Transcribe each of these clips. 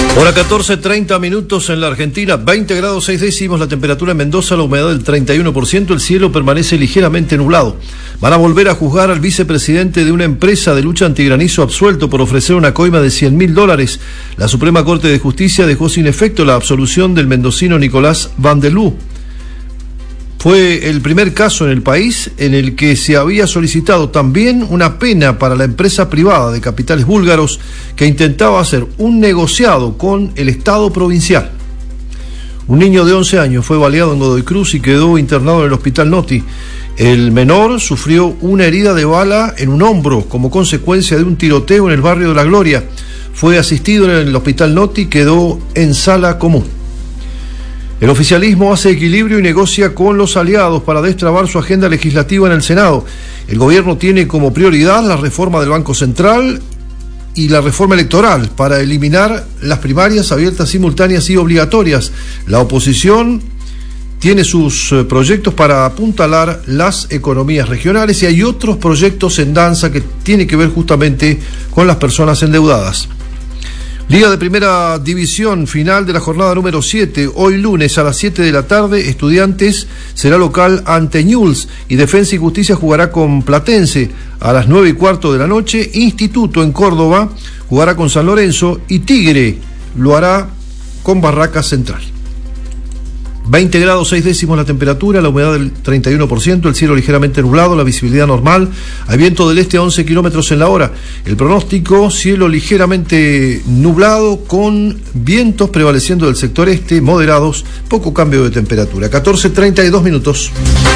Hora 14:30 en la Argentina, 20 grados 6 décimos, la temperatura en Mendoza, la humedad del 31%, el cielo permanece ligeramente nublado. Van a volver a juzgar al vicepresidente de una empresa de lucha antigranizo absuelto por ofrecer una coima de $100.000. La Suprema Corte de Justicia dejó sin efecto la absolución del mendocino Nicolás Vandelú. Fue el primer caso en el país en el que se había solicitado también una pena para la empresa privada de capitales búlgaros que intentaba hacer un negociado con el Estado provincial. Un niño de 11 años fue baleado en Godoy Cruz y quedó internado en el hospital Noti. El menor sufrió una herida de bala en un hombro como consecuencia de un tiroteo en el barrio de La Gloria. Fue asistido en el hospital Noti y quedó en sala común. El oficialismo hace equilibrio y negocia con los aliados para destrabar su agenda legislativa en el Senado. El gobierno tiene como prioridad la reforma del Banco Central y la reforma electoral para eliminar las primarias abiertas, simultáneas y obligatorias. La oposición tiene sus proyectos para apuntalar las economías regionales y hay otros proyectos en danza que tienen que ver justamente con las personas endeudadas. Liga de Primera División, final de la jornada número 7. Hoy lunes a las 7 de la tarde, Estudiantes será local ante Newell's y Defensa y Justicia jugará con Platense. A las 9:15 de la noche, Instituto en Córdoba jugará con San Lorenzo y Tigre lo hará con Barracas Central. 20 grados 6 décimos la temperatura, la humedad del 31%, el cielo ligeramente nublado, la visibilidad normal, hay viento del este a 11 kilómetros en la hora. El pronóstico, cielo ligeramente nublado con vientos prevaleciendo del sector este, moderados, poco cambio de temperatura. 14:32.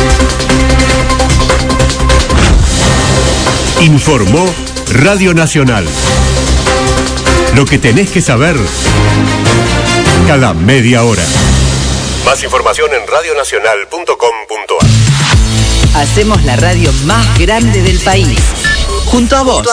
Informó Radio Nacional. Lo que tenés que saber cada media hora. Más información en radionacional.com.ar. Hacemos la radio más grande del país. Junto a vos.